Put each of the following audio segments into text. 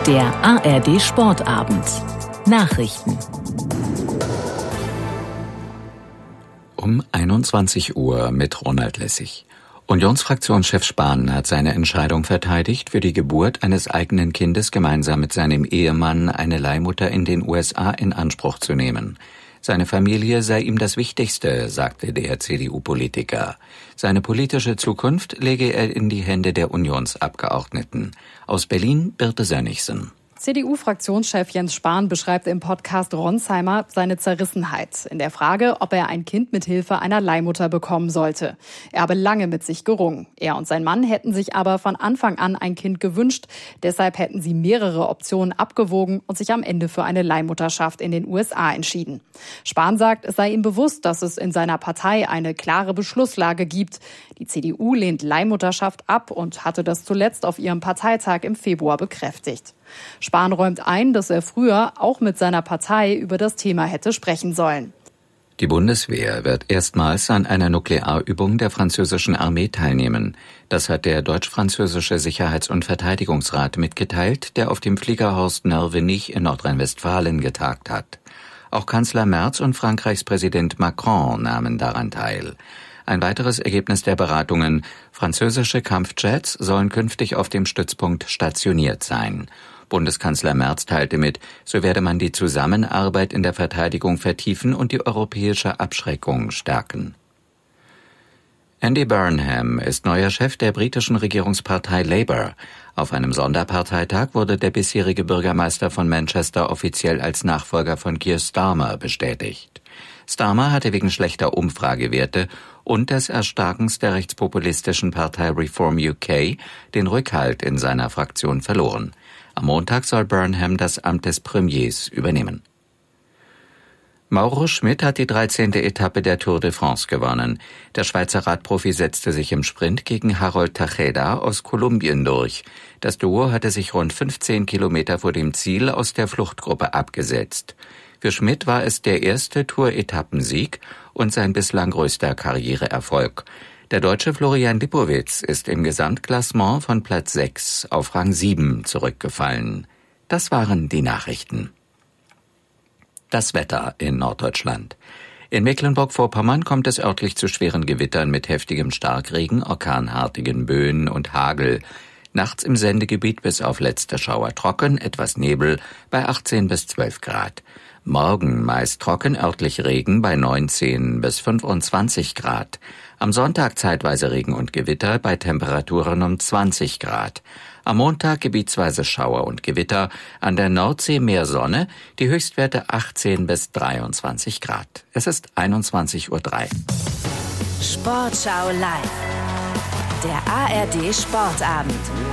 Der ARD Sportabend. Nachrichten. Um 21 Uhr mit Ronald Lessig. Unionsfraktionschef Spahn hat seine Entscheidung verteidigt, für die Geburt eines eigenen Kindes gemeinsam mit seinem Ehemann eine Leihmutter in den USA in Anspruch zu nehmen. Seine Familie sei ihm das Wichtigste, sagte der CDU-Politiker. Seine politische Zukunft lege er in die Hände der Unionsabgeordneten. Aus Berlin Birte Sönnigsen. CDU-Fraktionschef Jens Spahn beschreibt im Podcast Ronsheimer seine Zerrissenheit in der Frage, ob er ein Kind mit Hilfe einer Leihmutter bekommen sollte. Er habe lange mit sich gerungen. Er und sein Mann hätten sich aber von Anfang an ein Kind gewünscht. Deshalb hätten sie mehrere Optionen abgewogen und sich am Ende für eine Leihmutterschaft in den USA entschieden. Spahn sagt, es sei ihm bewusst, dass es in seiner Partei eine klare Beschlusslage gibt. Die CDU lehnt Leihmutterschaft ab und hatte das zuletzt auf ihrem Parteitag im Februar bekräftigt. Spahn räumt ein, dass er früher auch mit seiner Partei über das Thema hätte sprechen sollen. Die Bundeswehr wird erstmals an einer Nuklearübung der französischen Armee teilnehmen. Das hat der Deutsch-Französische Sicherheits- und Verteidigungsrat mitgeteilt, der auf dem Fliegerhorst Nörvenich in Nordrhein-Westfalen getagt hat. Auch Kanzler Merz und Frankreichs Präsident Macron nahmen daran teil. Ein weiteres Ergebnis der Beratungen: französische Kampfjets sollen künftig auf dem Stützpunkt stationiert sein. Bundeskanzler Merz teilte mit, so werde man die Zusammenarbeit in der Verteidigung vertiefen und die europäische Abschreckung stärken. Andy Burnham ist neuer Chef der britischen Regierungspartei Labour. Auf einem Sonderparteitag wurde der bisherige Bürgermeister von Manchester offiziell als Nachfolger von Keir Starmer bestätigt. Starmer hatte wegen schlechter Umfragewerte und des Erstarkens der rechtspopulistischen Partei Reform UK den Rückhalt in seiner Fraktion verloren. Am Montag soll Burnham das Amt des Premiers übernehmen. Mauro Schmid hat die 13. Etappe der Tour de France gewonnen. Der Schweizer Radprofi setzte sich im Sprint gegen Harold Tejeda aus Kolumbien durch. Das Duo hatte sich rund 15 Kilometer vor dem Ziel aus der Fluchtgruppe abgesetzt. Für Schmid war es der erste Tour-Etappensieg und sein bislang größter Karriereerfolg. Der Deutsche Florian Lipowitz ist im Gesamtklassement von Platz 6 auf Rang 7 zurückgefallen. Das waren die Nachrichten. Das Wetter in Norddeutschland. In Mecklenburg-Vorpommern kommt es örtlich zu schweren Gewittern mit heftigem Starkregen, orkanartigen Böen und Hagel. Nachts im Sendegebiet bis auf letzte Schauer trocken, etwas Nebel bei 18 bis 12 Grad. Morgen meist trocken, örtlich Regen bei 19 bis 25 Grad. Am Sonntag zeitweise Regen und Gewitter bei Temperaturen um 20 Grad. Am Montag gebietsweise Schauer und Gewitter, an der Nordsee mehr Sonne, die Höchstwerte 18 bis 23 Grad. Es ist 21:03 Uhr. Sportschau live. Der ARD Sportabend.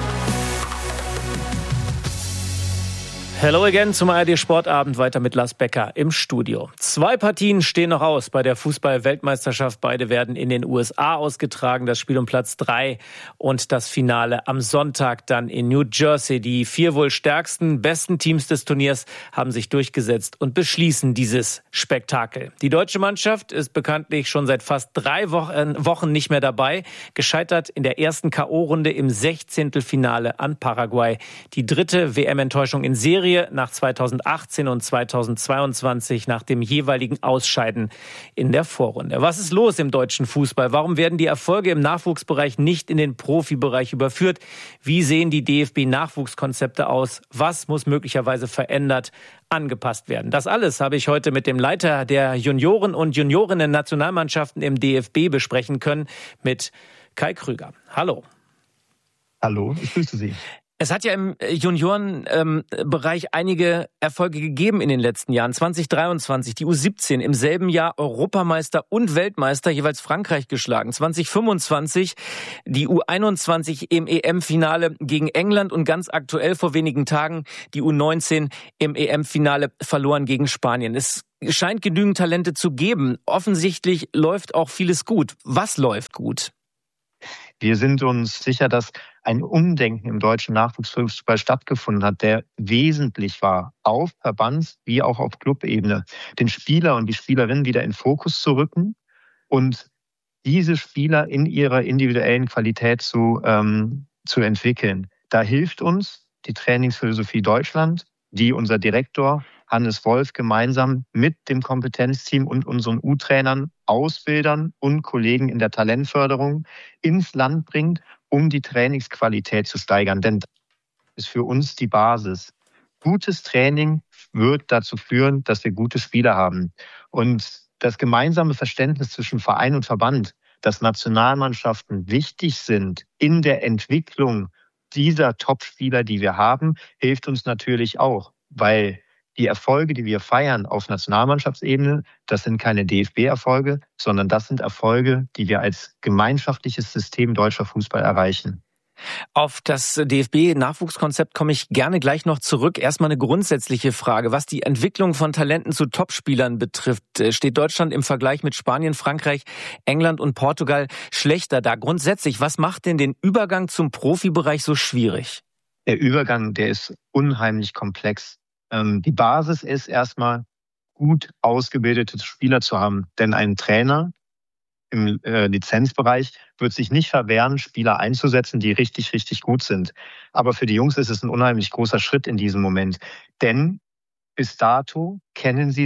Hello again zum ARD Sportabend, weiter mit Lars Becker im Studio. 2 Partien stehen noch aus bei der Fußball-Weltmeisterschaft. Beide werden in den USA ausgetragen. Das Spiel um Platz 3 und das Finale am Sonntag dann in New Jersey. Die 4 wohl stärksten, besten Teams des Turniers haben sich durchgesetzt und beschließen dieses Spektakel. Die deutsche Mannschaft ist bekanntlich schon seit fast 3 Wochen nicht mehr dabei. Gescheitert in der ersten K.O.-Runde im 16. Finale an Paraguay. Die 3. WM-Enttäuschung in Serie nach 2018 und 2022 nach dem jeweiligen Ausscheiden in der Vorrunde. Was ist los im deutschen Fußball? Warum werden die Erfolge im Nachwuchsbereich nicht in den Profibereich überführt? Wie sehen die DFB-Nachwuchskonzepte aus? Was muss möglicherweise verändert, angepasst werden? Das alles habe ich heute mit dem Leiter der Junioren- und Juniorinnen-Nationalmannschaften im DFB besprechen können, mit Kai Krüger. Hallo. Hallo, ich grüße Sie. Es hat ja im Juniorenbereich einige Erfolge gegeben in den letzten Jahren. 2023 die U17 im selben Jahr Europameister und Weltmeister, jeweils Frankreich geschlagen. 2025 die U21 im EM-Finale gegen England und ganz aktuell vor wenigen Tagen die U19 im EM-Finale verloren gegen Spanien. Es scheint genügend Talente zu geben. Offensichtlich läuft auch vieles gut. Was läuft gut? Wir sind uns sicher, dass ein Umdenken im deutschen Nachwuchsfußball stattgefunden hat, der wesentlich war, auf Verbands- wie auch auf Clubebene, den Spieler und die Spielerinnen wieder in Fokus zu rücken und diese Spieler in ihrer individuellen Qualität zu entwickeln. Da hilft uns die Trainingsphilosophie Deutschland, die unser Direktor Hannes Wolf gemeinsam mit dem Kompetenzteam und unseren U-Trainern, Ausbildern und Kollegen in der Talentförderung ins Land bringt, um die Trainingsqualität zu steigern. Denn das ist für uns die Basis. Gutes Training wird dazu führen, dass wir gute Spieler haben. Und das gemeinsame Verständnis zwischen Verein und Verband, dass Nationalmannschaften wichtig sind in der Entwicklung dieser Top-Spieler, die wir haben, hilft uns natürlich auch, weil die Erfolge, die wir feiern auf Nationalmannschaftsebene, das sind keine DFB-Erfolge, sondern das sind Erfolge, die wir als gemeinschaftliches System deutscher Fußball erreichen. Auf das DFB-Nachwuchskonzept komme ich gerne gleich noch zurück. Erstmal eine grundsätzliche Frage. Was die Entwicklung von Talenten zu Topspielern betrifft, steht Deutschland im Vergleich mit Spanien, Frankreich, England und Portugal schlechter da. Grundsätzlich, was macht denn den Übergang zum Profibereich so schwierig? Der Übergang, der ist unheimlich komplex. Die Basis ist erstmal, gut ausgebildete Spieler zu haben. Denn ein Trainer im Lizenzbereich wird sich nicht verwehren, Spieler einzusetzen, die richtig, richtig gut sind. Aber für die Jungs ist es ein unheimlich großer Schritt in diesem Moment. Denn bis dato kennen sie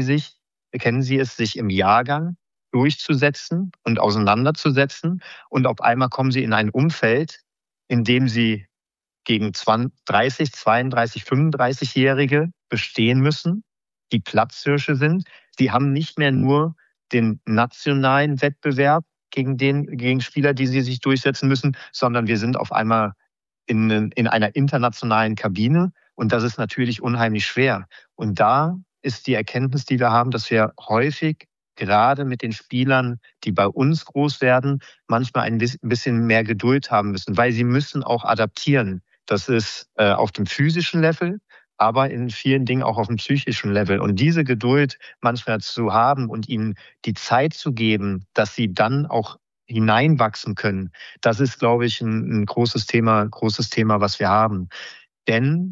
es, sich im Jahrgang durchzusetzen und auseinanderzusetzen. Und auf einmal kommen sie in ein Umfeld, in dem sie gegen 30, 32, 35-Jährige bestehen müssen, die Platzhirsche sind. Sie haben nicht mehr nur den nationalen Wettbewerb gegen Spieler, die sie sich durchsetzen müssen, sondern wir sind auf einmal in einer internationalen Kabine und das ist natürlich unheimlich schwer. Und da ist die Erkenntnis, die wir haben, dass wir häufig gerade mit den Spielern, die bei uns groß werden, manchmal ein bisschen mehr Geduld haben müssen, weil sie müssen auch adaptieren. Das ist auf dem physischen Level, aber in vielen Dingen auch auf dem psychischen Level. Und diese Geduld manchmal zu haben und ihnen die Zeit zu geben, dass sie dann auch hineinwachsen können, das ist, glaube ich, ein großes Thema, was wir haben. Denn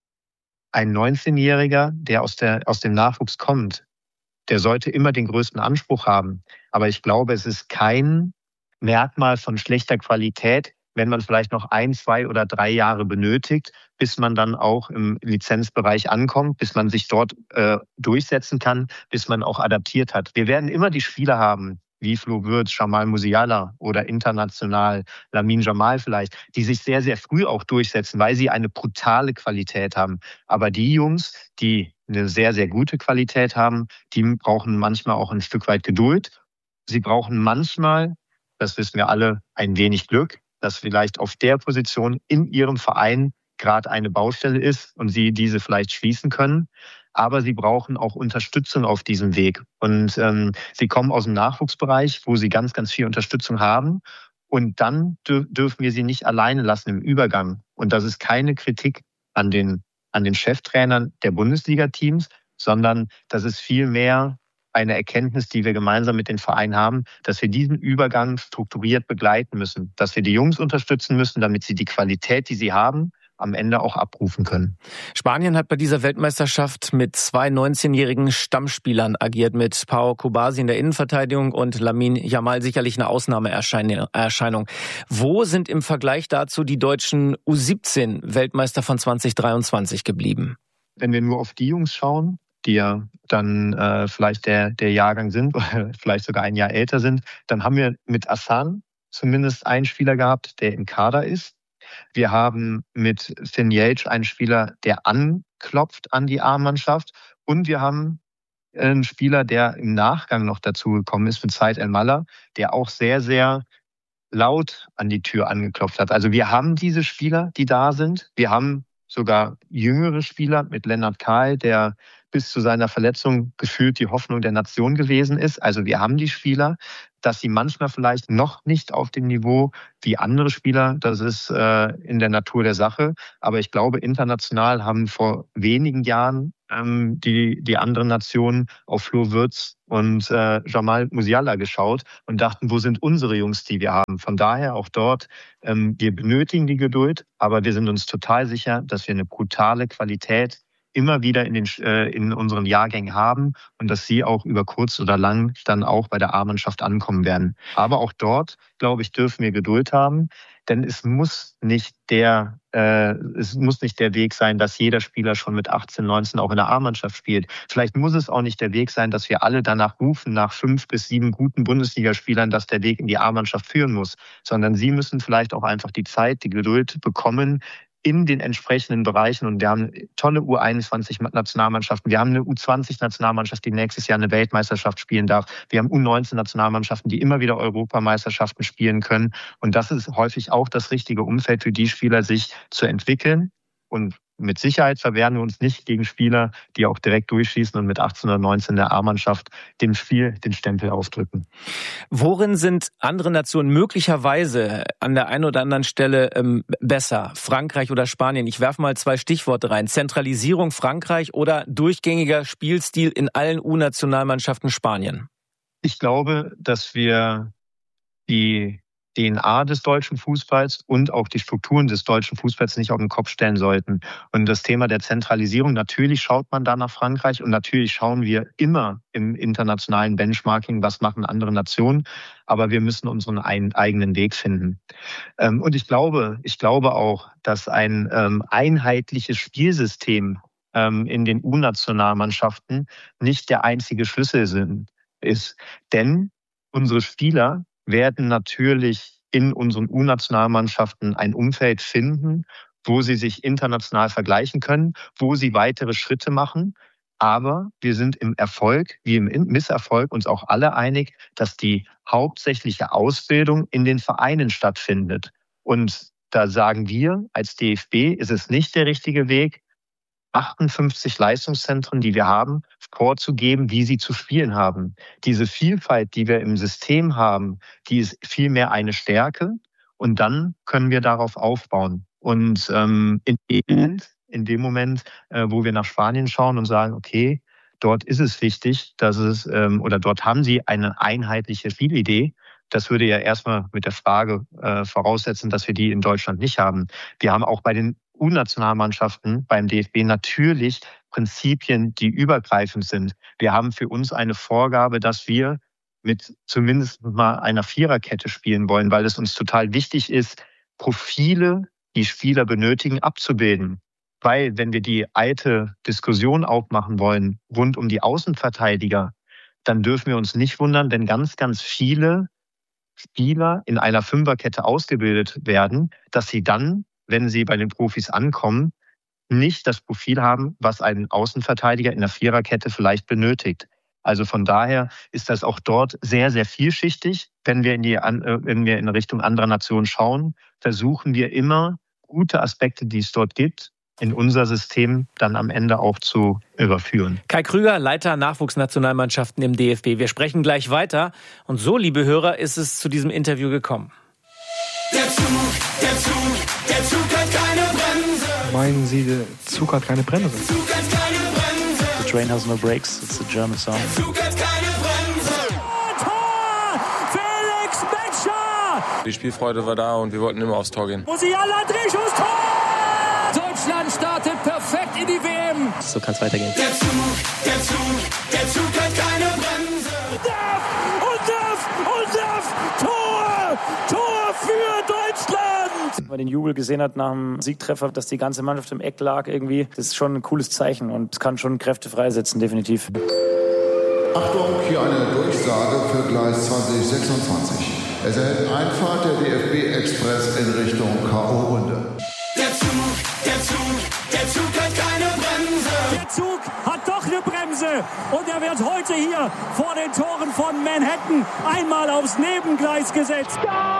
ein 19-Jähriger, der aus dem Nachwuchs kommt, der sollte immer den größten Anspruch haben. Aber ich glaube, es ist kein Merkmal von schlechter Qualität, wenn man vielleicht noch 1, 2 oder 3 Jahre benötigt, bis man dann auch im Lizenzbereich ankommt, bis man sich dort durchsetzen kann, bis man auch adaptiert hat. Wir werden immer die Spieler haben, wie Flo Würz, Jamal Musiala oder international Lamine Yamal vielleicht, die sich sehr, sehr früh auch durchsetzen, weil sie eine brutale Qualität haben. Aber die Jungs, die eine sehr, sehr gute Qualität haben, die brauchen manchmal auch ein Stück weit Geduld. Sie brauchen manchmal, das wissen wir alle, ein wenig Glück, dass vielleicht auf der Position in ihrem Verein gerade eine Baustelle ist und sie diese vielleicht schließen können. Aber sie brauchen auch Unterstützung auf diesem Weg. Und sie kommen aus dem Nachwuchsbereich, wo sie ganz, ganz viel Unterstützung haben. Und dann dürfen wir sie nicht alleine lassen im Übergang. Und das ist keine Kritik an den Cheftrainern der Bundesliga-Teams, sondern das ist vielmehr eine Erkenntnis, die wir gemeinsam mit den Vereinen haben, dass wir diesen Übergang strukturiert begleiten müssen, dass wir die Jungs unterstützen müssen, damit sie die Qualität, die sie haben, am Ende auch abrufen können. Spanien hat bei dieser Weltmeisterschaft mit 2 19-jährigen Stammspielern agiert, mit Pau Cubarsí in der Innenverteidigung und Lamine Yamal sicherlich eine Ausnahmeerscheinung. Wo sind im Vergleich dazu die deutschen U17-Weltmeister von 2023 geblieben? Wenn wir nur auf die Jungs schauen, die ja dann vielleicht der Jahrgang sind oder vielleicht sogar ein Jahr älter sind, dann haben wir mit Hassan zumindest einen Spieler gehabt, der im Kader ist. Wir haben mit Finn Jeltsch einen Spieler, der anklopft an die A-Mannschaft. Und wir haben einen Spieler, der im Nachgang noch dazugekommen ist, mit Said El-Mallah, der auch sehr, sehr laut an die Tür angeklopft hat. Also wir haben diese Spieler, die da sind. Wir haben sogar jüngere Spieler mit Lennart Kahl, der bis zu seiner Verletzung gefühlt die Hoffnung der Nation gewesen ist. Also wir haben die Spieler, dass sie manchmal vielleicht noch nicht auf dem Niveau wie andere Spieler, das ist in der Natur der Sache. Aber ich glaube, international haben vor wenigen Jahren die anderen Nationen auf Flo Würz und Jamal Musiala geschaut und dachten, wo sind unsere Jungs, die wir haben? Von daher auch dort, wir benötigen die Geduld, aber wir sind uns total sicher, dass wir eine brutale Qualität immer wieder in unseren Jahrgängen haben und dass sie auch über kurz oder lang dann auch bei der A-Mannschaft ankommen werden. Aber auch dort, glaube ich, dürfen wir Geduld haben, denn es muss nicht der es muss nicht der Weg sein, dass jeder Spieler schon mit 18, 19 auch in der A-Mannschaft spielt. Vielleicht muss es auch nicht der Weg sein, dass wir alle danach rufen, nach 5 bis 7 guten Bundesligaspielern, dass der Weg in die A-Mannschaft führen muss, sondern sie müssen vielleicht auch einfach die Zeit, die Geduld bekommen, in den entsprechenden Bereichen. Und wir haben tolle U21-Nationalmannschaften. Wir haben eine U20-Nationalmannschaft, die nächstes Jahr eine Weltmeisterschaft spielen darf. Wir haben U19-Nationalmannschaften, die immer wieder Europameisterschaften spielen können. Und das ist häufig auch das richtige Umfeld für die Spieler, sich zu entwickeln. Und mit Sicherheit verwehren wir uns nicht gegen Spieler, die auch direkt durchschießen und mit 18 oder 19 der A-Mannschaft dem Spiel den Stempel aufdrücken. Worin sind andere Nationen möglicherweise an der einen oder anderen Stelle besser? Frankreich oder Spanien? Ich werfe mal 2 Stichworte rein. Zentralisierung Frankreich oder durchgängiger Spielstil in allen U-Nationalmannschaften Spanien? Ich glaube, dass wir die DNA des deutschen Fußballs und auch die Strukturen des deutschen Fußballs nicht auf den Kopf stellen sollten. Und das Thema der Zentralisierung, natürlich schaut man da nach Frankreich und natürlich schauen wir immer im internationalen Benchmarking, was machen andere Nationen, aber wir müssen unseren eigenen Weg finden. Und ich glaube auch, dass ein einheitliches Spielsystem in den U-Nationalmannschaften nicht der einzige Schlüssel ist. Denn unsere Spieler werden natürlich in unseren U-Nationalmannschaften ein Umfeld finden, wo sie sich international vergleichen können, wo sie weitere Schritte machen. Aber wir sind im Erfolg wie im Misserfolg uns auch alle einig, dass die hauptsächliche Ausbildung in den Vereinen stattfindet. Und da sagen wir als DFB, ist es nicht der richtige Weg, 58 Leistungszentren, die wir haben, vorzugeben, wie sie zu spielen haben. Diese Vielfalt, die wir im System haben, die ist vielmehr eine Stärke und dann können wir darauf aufbauen. Und in dem Moment, wo wir nach Spanien schauen und sagen, okay, dort ist es wichtig, dass es oder dort haben sie eine einheitliche Spielidee. Das würde ja erstmal mit der Frage voraussetzen, dass wir die in Deutschland nicht haben. Wir haben auch bei den U-Nationalmannschaften beim DFB natürlich Prinzipien, die übergreifend sind. Wir haben für uns eine Vorgabe, dass wir mit zumindest mal einer Viererkette spielen wollen, weil es uns total wichtig ist, Profile, die Spieler benötigen, abzubilden. Weil wenn wir die alte Diskussion aufmachen wollen rund um die Außenverteidiger, dann dürfen wir uns nicht wundern, wenn ganz, ganz viele Spieler in einer Fünferkette ausgebildet werden, dass sie dann, wenn sie bei den Profis ankommen, nicht das Profil haben, was ein Außenverteidiger in der Viererkette vielleicht benötigt. Also von daher ist das auch dort sehr, sehr vielschichtig. Wenn wir in Richtung anderer Nationen schauen, versuchen wir immer, gute Aspekte, die es dort gibt, in unser System dann am Ende auch zu überführen. Kai Krüger, Leiter Nachwuchsnationalmannschaften im DFB. Wir sprechen gleich weiter. Und so, liebe Hörer, ist es zu diesem Interview gekommen. Der Zug hat keine Bremse. Meinen Sie, der Zug hat keine Bremse? Der Zug hat keine Bremse. The train has no brakes. It's a German song. Der Zug hat keine Bremse. Tor! Felix Metscher! Die Spielfreude war da und wir wollten immer aufs Tor gehen. Musiala Drischus Tor! Deutschland startet perfekt in die WM. So kann es weitergehen. Der Zug hat keine Bremse. Tor für Deutschland! Wenn man den Jubel gesehen hat nach dem Siegtreffer, dass die ganze Mannschaft im Eck lag irgendwie, das ist schon ein cooles Zeichen und es kann schon Kräfte freisetzen, definitiv. Achtung, hier eine Durchsage für Gleis 2026. Es erhält Einfahrt der DFB-Express in Richtung K.O.-Runde. Der Zug hat keine Bremse. Der Zug hat doch eine Bremse und er wird heute hier vor den Toren von Manhattan einmal aufs Nebengleis gesetzt.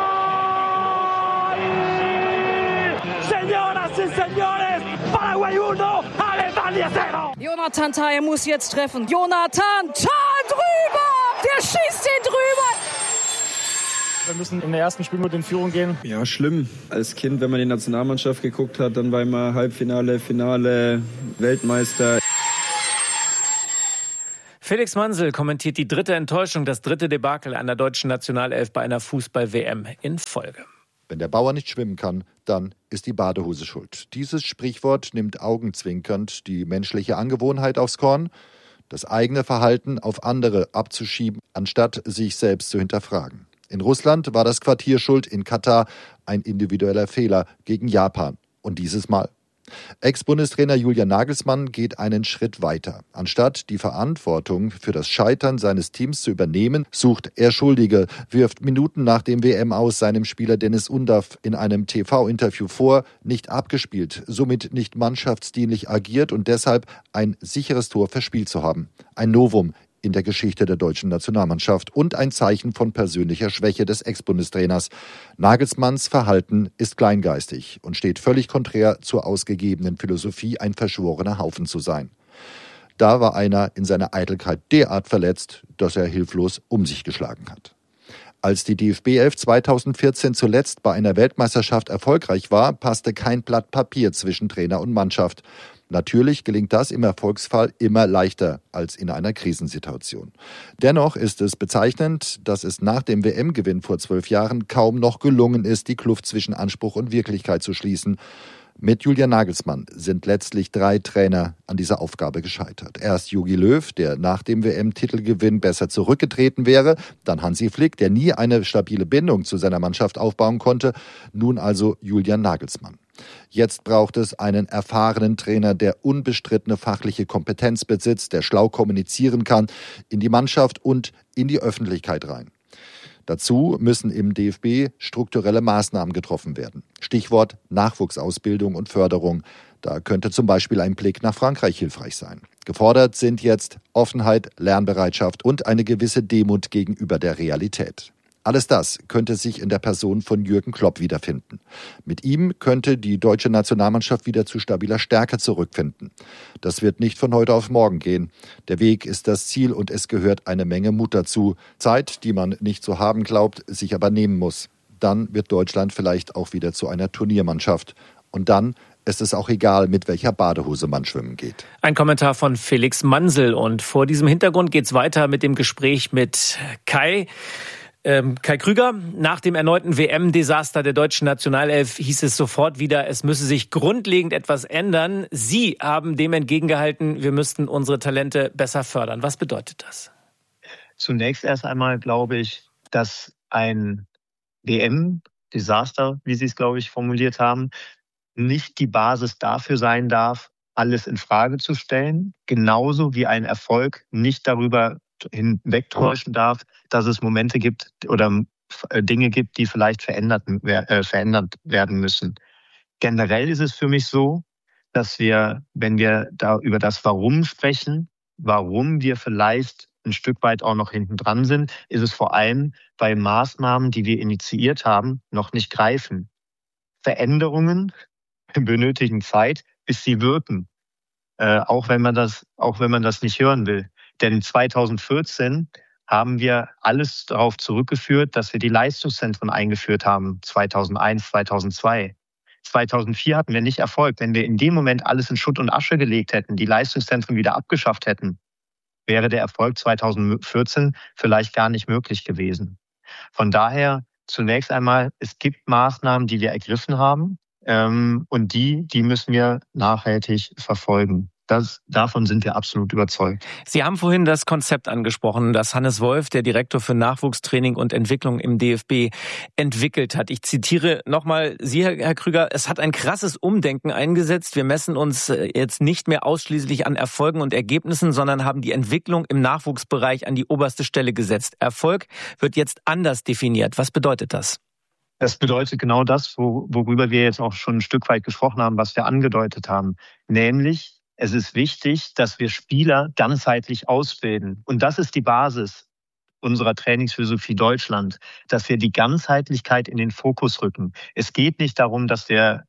Señoras y señores, Paraguay 1, Alemania 0. Jonathan Tah, er muss jetzt treffen. Jonathan Tah drüber! Der schießt ihn drüber! Wir müssen in der ersten Spielminute in Führung gehen. Ja, schlimm. Als Kind, wenn man die Nationalmannschaft geguckt hat, dann war immer Halbfinale, Finale, Weltmeister. Felix Mansel kommentiert die dritte Enttäuschung, das dritte Debakel einer deutschen Nationalelf bei einer Fußball-WM in Folge. Wenn der Bauer nicht schwimmen kann, dann ist die Badehose schuld. Dieses Sprichwort nimmt augenzwinkernd die menschliche Angewohnheit aufs Korn, das eigene Verhalten auf andere abzuschieben, anstatt sich selbst zu hinterfragen. In Russland war das Quartier schuld, in Katar ein individueller Fehler gegen Japan. Und dieses Mal? Ex-Bundestrainer Julian Nagelsmann geht einen Schritt weiter. Anstatt die Verantwortung für das Scheitern seines Teams zu übernehmen, sucht er Schuldige, wirft Minuten nach dem WM-Aus seinem Spieler Dennis Undaff in einem TV-Interview vor, nicht abgespielt, somit nicht mannschaftsdienlich agiert und deshalb ein sicheres Tor verspielt zu haben. Ein Novum in der Geschichte der deutschen Nationalmannschaft und ein Zeichen von persönlicher Schwäche des Ex-Bundestrainers. Nagelsmanns Verhalten ist kleingeistig und steht völlig konträr zur ausgegebenen Philosophie, ein verschworener Haufen zu sein. Da war einer in seiner Eitelkeit derart verletzt, dass er hilflos um sich geschlagen hat. Als die DFB 11 2014 zuletzt bei einer Weltmeisterschaft erfolgreich war, passte kein Blatt Papier zwischen Trainer und Mannschaft. Natürlich gelingt das im Erfolgsfall immer leichter als in einer Krisensituation. Dennoch ist es bezeichnend, dass es nach dem WM-Gewinn vor 12 Jahren kaum noch gelungen ist, die Kluft zwischen Anspruch und Wirklichkeit zu schließen. Mit Julian Nagelsmann sind letztlich 3 Trainer an dieser Aufgabe gescheitert. Erst Jogi Löw, der nach dem WM-Titelgewinn besser zurückgetreten wäre, dann Hansi Flick, der nie eine stabile Bindung zu seiner Mannschaft aufbauen konnte, nun also Julian Nagelsmann. Jetzt braucht es einen erfahrenen Trainer, der unbestrittene fachliche Kompetenz besitzt, der schlau kommunizieren kann, in die Mannschaft und in die Öffentlichkeit rein. Dazu müssen im DFB strukturelle Maßnahmen getroffen werden. Stichwort Nachwuchsausbildung und Förderung. Da könnte zum Beispiel ein Blick nach Frankreich hilfreich sein. Gefordert sind jetzt Offenheit, Lernbereitschaft und eine gewisse Demut gegenüber der Realität. Alles das könnte sich in der Person von Jürgen Klopp wiederfinden. Mit ihm könnte die deutsche Nationalmannschaft wieder zu stabiler Stärke zurückfinden. Das wird nicht von heute auf morgen gehen. Der Weg ist das Ziel und es gehört eine Menge Mut dazu. Zeit, die man nicht zu haben glaubt, sich aber nehmen muss. Dann wird Deutschland vielleicht auch wieder zu einer Turniermannschaft. Und dann ist es auch egal, mit welcher Badehose man schwimmen geht. Ein Kommentar von Felix Mansel. Und vor diesem Hintergrund geht's weiter mit dem Gespräch mit Kai Krüger. Nach dem erneuten WM-Desaster der deutschen Nationalelf hieß es sofort wieder, es müsse sich grundlegend etwas ändern. Sie haben dem entgegengehalten, wir müssten unsere Talente besser fördern. Was bedeutet das? Zunächst erst einmal glaube ich, dass ein WM-Desaster, wie Sie es, glaube ich, formuliert haben, nicht die Basis dafür sein darf, alles in Frage zu stellen. Genauso wie ein Erfolg nicht darüber hinwegtäuschen darf, dass es Momente gibt oder Dinge gibt, die vielleicht verändert werden müssen. Generell ist es für mich so, dass wir, wenn wir da über das Warum sprechen, warum wir vielleicht ein Stück weit auch noch hinten dran sind, ist es vor allem bei Maßnahmen, die wir initiiert haben, noch nicht greifen. Veränderungen benötigen Zeit, bis sie wirken. Auch wenn man das nicht hören will. Denn 2014 haben wir alles darauf zurückgeführt, dass wir die Leistungszentren eingeführt haben, 2001, 2002. 2004 hatten wir nicht Erfolg. Wenn wir in dem Moment alles in Schutt und Asche gelegt hätten, die Leistungszentren wieder abgeschafft hätten, wäre der Erfolg 2014 vielleicht gar nicht möglich gewesen. Von daher zunächst einmal, es gibt Maßnahmen, die wir ergriffen haben, und die müssen wir nachhaltig verfolgen. Davon sind wir absolut überzeugt. Sie haben vorhin das Konzept angesprochen, das Hannes Wolf, der Direktor für Nachwuchstraining und Entwicklung im DFB, entwickelt hat. Ich zitiere nochmal Sie, Herr Krüger, es hat ein krasses Umdenken eingesetzt. Wir messen uns jetzt nicht mehr ausschließlich an Erfolgen und Ergebnissen, sondern haben die Entwicklung im Nachwuchsbereich an die oberste Stelle gesetzt. Erfolg wird jetzt anders definiert. Was bedeutet das? Das bedeutet genau das, worüber wir jetzt auch schon ein Stück weit gesprochen haben, was wir angedeutet haben. Nämlich, es ist wichtig, dass wir Spieler ganzheitlich ausbilden. Und das ist die Basis unserer Trainingsphilosophie Deutschland, dass wir die Ganzheitlichkeit in den Fokus rücken. Es geht nicht darum, dass wir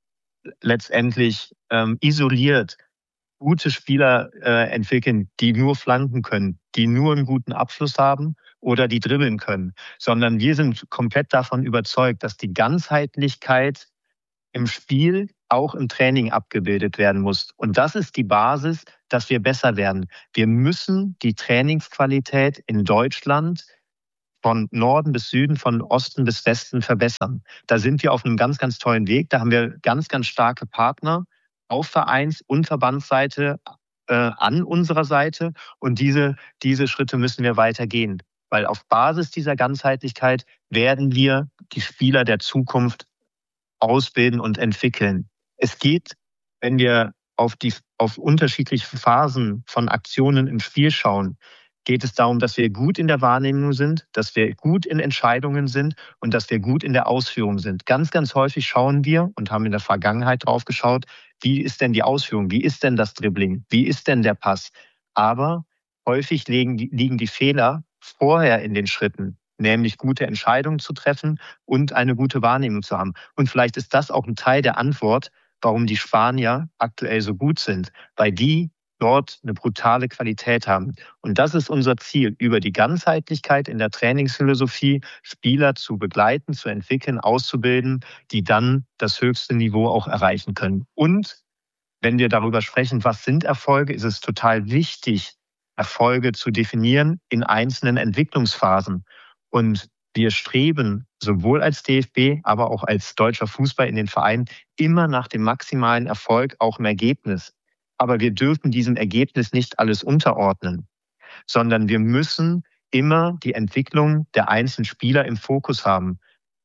letztendlich isoliert gute Spieler entwickeln, die nur flanken können, die nur einen guten Abschluss haben oder die dribbeln können, sondern wir sind komplett davon überzeugt, dass die Ganzheitlichkeit im Spiel auch im Training abgebildet werden muss. Und das ist die Basis, dass wir besser werden. Wir müssen die Trainingsqualität in Deutschland von Norden bis Süden, von Osten bis Westen verbessern. Da sind wir auf einem ganz, ganz tollen Weg. Da haben wir ganz, ganz starke Partner auf Vereins- und Verbandsseite an unserer Seite. Und diese Schritte müssen wir weitergehen. Weil auf Basis dieser Ganzheitlichkeit werden wir die Spieler der Zukunft ausbilden und entwickeln. Es geht, wenn wir auf unterschiedliche Phasen von Aktionen im Spiel schauen, geht es darum, dass wir gut in der Wahrnehmung sind, dass wir gut in Entscheidungen sind und dass wir gut in der Ausführung sind. Ganz, ganz häufig schauen wir und haben in der Vergangenheit drauf geschaut, wie ist denn die Ausführung, wie ist denn das Dribbling, wie ist denn der Pass. Aber häufig liegen die Fehler vorher in den Schritten, nämlich gute Entscheidungen zu treffen und eine gute Wahrnehmung zu haben. Und vielleicht ist das auch ein Teil der Antwort, warum die Spanier aktuell so gut sind, weil die dort eine brutale Qualität haben. Und das ist unser Ziel, über die Ganzheitlichkeit in der Trainingsphilosophie Spieler zu begleiten, zu entwickeln, auszubilden, die dann das höchste Niveau auch erreichen können. Und wenn wir darüber sprechen, was sind Erfolge, ist es total wichtig, Erfolge zu definieren in einzelnen Entwicklungsphasen. Und wir streben sowohl als DFB, aber auch als deutscher Fußball in den Vereinen immer nach dem maximalen Erfolg, auch im Ergebnis. Aber wir dürfen diesem Ergebnis nicht alles unterordnen, sondern wir müssen immer die Entwicklung der einzelnen Spieler im Fokus haben.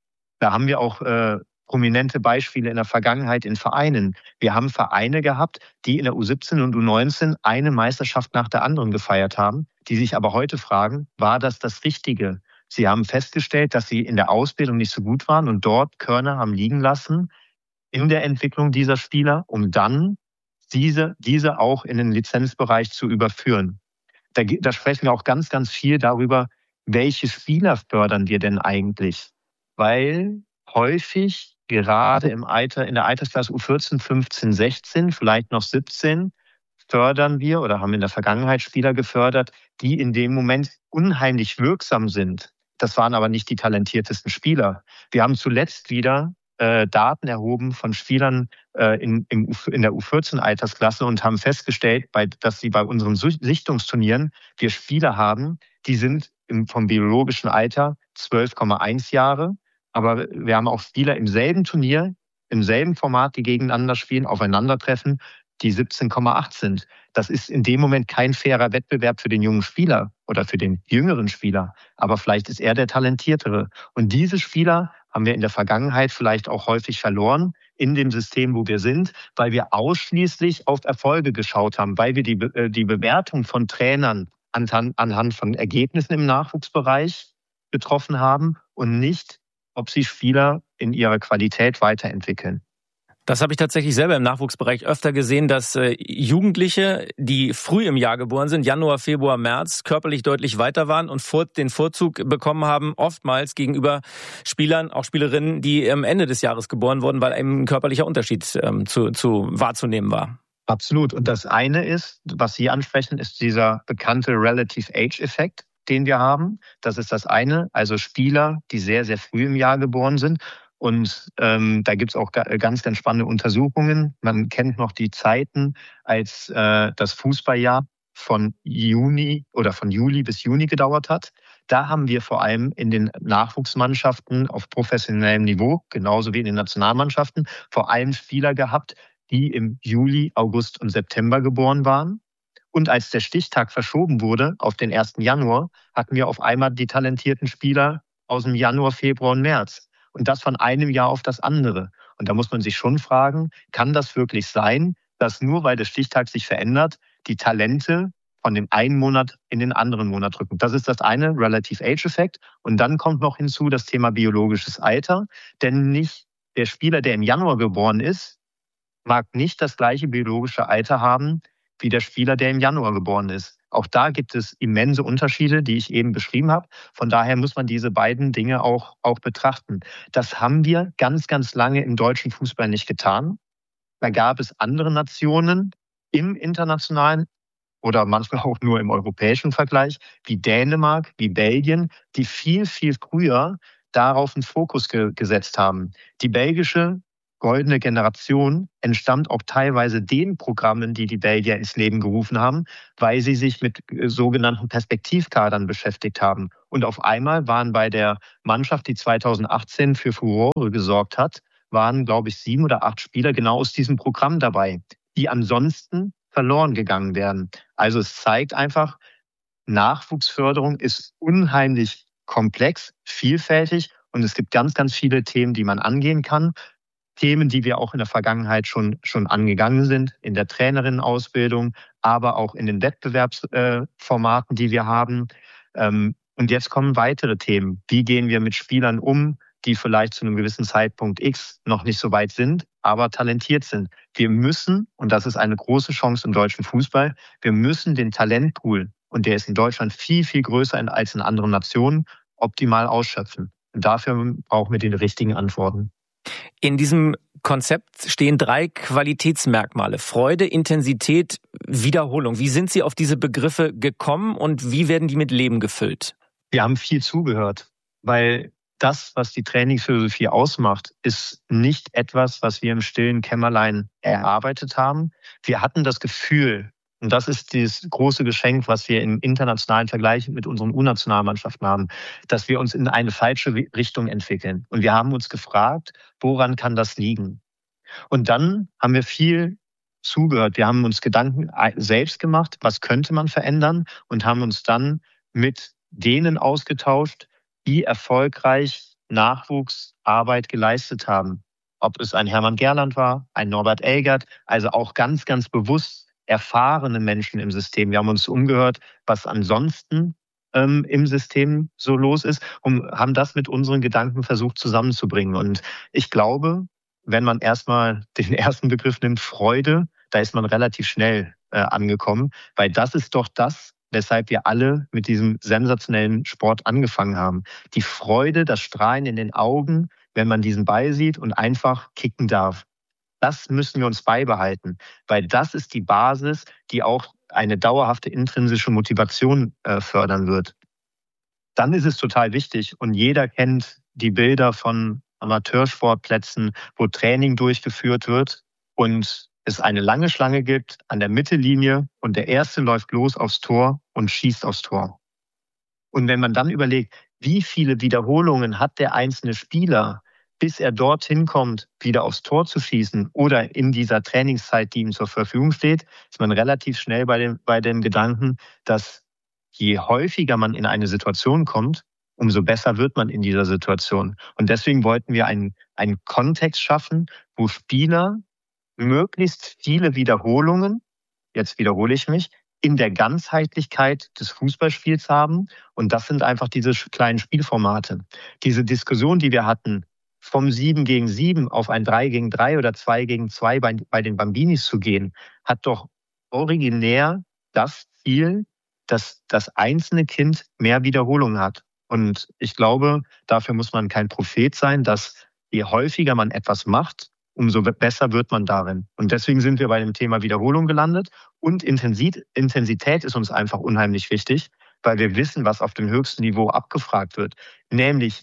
Da haben wir auch prominente Beispiele in der Vergangenheit in Vereinen. Wir haben Vereine gehabt, die in der U17 und U19 eine Meisterschaft nach der anderen gefeiert haben, die sich aber heute fragen, war das Richtige? Sie haben festgestellt, dass sie in der Ausbildung nicht so gut waren und dort Körner haben liegen lassen in der Entwicklung dieser Spieler, um dann diese auch in den Lizenzbereich zu überführen. Da sprechen wir auch ganz, ganz viel darüber, welche Spieler fördern wir denn eigentlich? Weil häufig gerade in der Altersklasse U14, 15, 16, vielleicht noch 17, fördern wir oder haben in der Vergangenheit Spieler gefördert, die in dem Moment unheimlich wirksam sind. Das waren aber nicht die talentiertesten Spieler. Wir haben zuletzt wieder Daten erhoben von Spielern in der U14-Altersklasse und haben festgestellt, dass sie bei unseren Sichtungsturnieren wir Spieler haben, die sind vom biologischen Alter 12,1 Jahre. Aber wir haben auch Spieler im selben Turnier, im selben Format, die gegeneinander spielen, aufeinandertreffen, die 17,8 sind. Das ist in dem Moment kein fairer Wettbewerb für den jungen Spieler oder für den jüngeren Spieler. Aber vielleicht ist er der Talentiertere. Und diese Spieler haben wir in der Vergangenheit vielleicht auch häufig verloren in dem System, wo wir sind, weil wir ausschließlich auf Erfolge geschaut haben, weil wir die Bewertung von Trainern anhand von Ergebnissen im Nachwuchsbereich getroffen haben und nicht, ob sie Spieler in ihrer Qualität weiterentwickeln. Das habe ich tatsächlich selber im Nachwuchsbereich öfter gesehen, dass Jugendliche, die früh im Jahr geboren sind, Januar, Februar, März, körperlich deutlich weiter waren und den Vorzug bekommen haben, oftmals gegenüber Spielern, auch Spielerinnen, die am Ende des Jahres geboren wurden, weil ein körperlicher Unterschied zu wahrzunehmen war. Absolut. Und das eine ist, was Sie ansprechen, ist dieser bekannte Relative Age-Effekt, den wir haben. Das ist das eine. Also Spieler, die sehr, sehr früh im Jahr geboren sind. Und da gibt's auch ganz, ganz spannende Untersuchungen. Man kennt noch die Zeiten, als das Fußballjahr von Juli bis Juni gedauert hat. Da haben wir vor allem in den Nachwuchsmannschaften auf professionellem Niveau, genauso wie in den Nationalmannschaften, vor allem Spieler gehabt, die im Juli, August und September geboren waren. Und als der Stichtag verschoben wurde auf den 1. Januar, hatten wir auf einmal die talentierten Spieler aus dem Januar, Februar und März. Und das von einem Jahr auf das andere. Und da muss man sich schon fragen, kann das wirklich sein, dass nur weil der Stichtag sich verändert, die Talente von dem einen Monat in den anderen Monat rücken? Das ist das eine, Relative Age-Effekt. Und dann kommt noch hinzu das Thema biologisches Alter. Denn nicht der Spieler, der im Januar geboren ist, mag nicht das gleiche biologische Alter haben wie der Spieler, der im Januar geboren ist. Auch da gibt es immense Unterschiede, die ich eben beschrieben habe. Von daher muss man diese beiden Dinge auch betrachten. Das haben wir ganz, ganz lange im deutschen Fußball nicht getan. Da gab es andere Nationen im internationalen oder manchmal auch nur im europäischen Vergleich, wie Dänemark, wie Belgien, die viel, viel früher darauf einen Fokus gesetzt haben. Die belgische goldene Generation entstammt auch teilweise den Programmen, die die Belgier ins Leben gerufen haben, weil sie sich mit sogenannten Perspektivkadern beschäftigt haben. Und auf einmal waren bei der Mannschaft, die 2018 für Furore gesorgt hat, waren, glaube ich, 7 oder 8 Spieler genau aus diesem Programm dabei, die ansonsten verloren gegangen wären. Also es zeigt einfach, Nachwuchsförderung ist unheimlich komplex, vielfältig und es gibt ganz, ganz viele Themen, die man angehen kann. Themen, die wir auch in der Vergangenheit schon angegangen sind, in der Trainerinnenausbildung, aber auch in den Wettbewerbsformaten, die wir haben. Und jetzt kommen weitere Themen. Wie gehen wir mit Spielern um, die vielleicht zu einem gewissen Zeitpunkt X noch nicht so weit sind, aber talentiert sind? Wir müssen, und das ist eine große Chance im deutschen Fußball, wir müssen den Talentpool, und der ist in Deutschland viel, viel größer als in anderen Nationen, optimal ausschöpfen. Und dafür brauchen wir die richtigen Antworten. In diesem Konzept stehen 3 Qualitätsmerkmale: Freude, Intensität, Wiederholung. Wie sind Sie auf diese Begriffe gekommen und wie werden die mit Leben gefüllt? Wir haben viel zugehört, weil das, was die Trainingsphilosophie ausmacht, ist nicht etwas, was wir im stillen Kämmerlein erarbeitet haben. Wir hatten das Gefühl, und das ist das große Geschenk, was wir im internationalen Vergleich mit unseren U-Nationalmannschaften haben, dass wir uns in eine falsche Richtung entwickeln. Und wir haben uns gefragt, woran kann das liegen? Und dann haben wir viel zugehört. Wir haben uns Gedanken selbst gemacht, was könnte man verändern, und haben uns dann mit denen ausgetauscht, die erfolgreich Nachwuchsarbeit geleistet haben. Ob es ein Hermann Gerland war, ein Norbert Elgert, also auch ganz, ganz bewusst erfahrene Menschen im System. Wir haben uns umgehört, was ansonsten im System so los ist, und haben das mit unseren Gedanken versucht zusammenzubringen. Und ich glaube, wenn man erstmal den ersten Begriff nimmt, Freude, da ist man relativ schnell angekommen, weil das ist doch das, weshalb wir alle mit diesem sensationellen Sport angefangen haben. Die Freude, das Strahlen in den Augen, wenn man diesen Ball sieht und einfach kicken darf. Das müssen wir uns beibehalten, weil das ist die Basis, die auch eine dauerhafte intrinsische Motivation fördern wird. Dann ist es total wichtig, und jeder kennt die Bilder von Amateursportplätzen, wo Training durchgeführt wird und es eine lange Schlange gibt an der Mittellinie und der Erste läuft los aufs Tor und schießt aufs Tor. Und wenn man dann überlegt, wie viele Wiederholungen hat der einzelne Spieler, bis er dorthin kommt, wieder aufs Tor zu schießen oder in dieser Trainingszeit, die ihm zur Verfügung steht, ist man relativ schnell bei dem Gedanken, dass je häufiger man in eine Situation kommt, umso besser wird man in dieser Situation. Und deswegen wollten wir einen Kontext schaffen, wo Spieler möglichst viele Wiederholungen, jetzt wiederhole ich mich, in der Ganzheitlichkeit des Fußballspiels haben. Und das sind einfach diese kleinen Spielformate. Diese Diskussion, die wir hatten, vom 7 gegen 7 auf ein 3 gegen 3 oder 2 gegen 2 bei den Bambinis zu gehen, hat doch originär das Ziel, dass das einzelne Kind mehr Wiederholungen hat. Und ich glaube, dafür muss man kein Prophet sein, dass je häufiger man etwas macht, umso besser wird man darin. Und deswegen sind wir bei dem Thema Wiederholung gelandet. Und Intensität ist uns einfach unheimlich wichtig, weil wir wissen, was auf dem höchsten Niveau abgefragt wird. Nämlich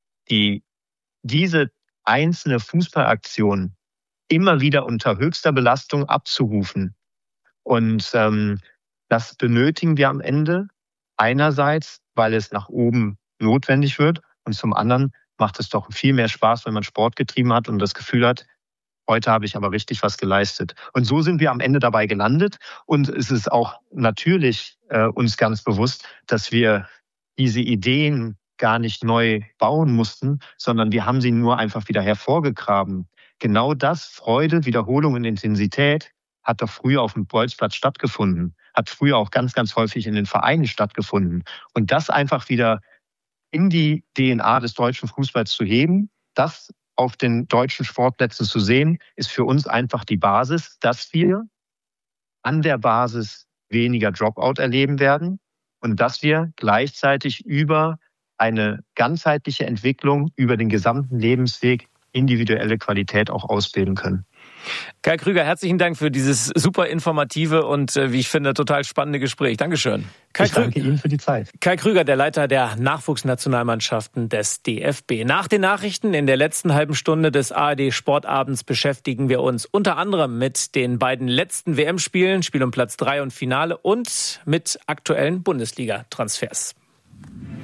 diese einzelne Fußballaktion immer wieder unter höchster Belastung abzurufen. Und das benötigen wir am Ende. Einerseits, weil es nach oben notwendig wird. Und zum anderen macht es doch viel mehr Spaß, wenn man Sport getrieben hat und das Gefühl hat, heute habe ich aber richtig was geleistet. Und so sind wir am Ende dabei gelandet. Und es ist auch natürlich uns ganz bewusst, dass wir diese Ideen gar nicht neu bauen mussten, sondern wir haben sie nur einfach wieder hervorgegraben. Genau das, Freude, Wiederholung und Intensität, hat doch früher auf dem Bolzplatz stattgefunden, hat früher auch ganz, ganz häufig in den Vereinen stattgefunden. Und das einfach wieder in die DNA des deutschen Fußballs zu heben, das auf den deutschen Sportplätzen zu sehen, ist für uns einfach die Basis, dass wir an der Basis weniger Dropout erleben werden und dass wir gleichzeitig über eine ganzheitliche Entwicklung, über den gesamten Lebensweg individuelle Qualität auch ausbilden können. Kai Krüger, herzlichen Dank für dieses super informative und, wie ich finde, total spannende Gespräch. Dankeschön. Ich danke Ihnen für die Zeit. Kai Krüger, der Leiter der Nachwuchsnationalmannschaften des DFB. Nach den Nachrichten in der letzten halben Stunde des ARD Sportabends beschäftigen wir uns unter anderem mit den beiden letzten WM-Spielen, Spiel um Platz 3 und Finale, und mit aktuellen Bundesliga-Transfers.